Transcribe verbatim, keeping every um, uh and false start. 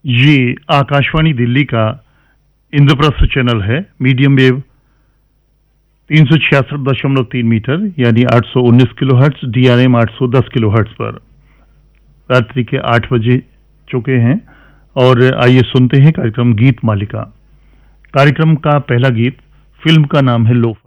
ये आकाशवाणी दिल्ली का इंद्रप्रस्थ चैनल है। मीडियम वेव तीन सौ छियासठ दशमलव तीन मीटर यानी आठ सौ उन्नीस किलो हर्ट्स, डीआरएम आठ सौ दस किलो हर्ट्स पर रात्रि के आठ बजे चुके हैं। और आइए सुनते हैं कार्यक्रम गीत मालिका। कार्यक्रम का पहला गीत, फिल्म का नाम है लो।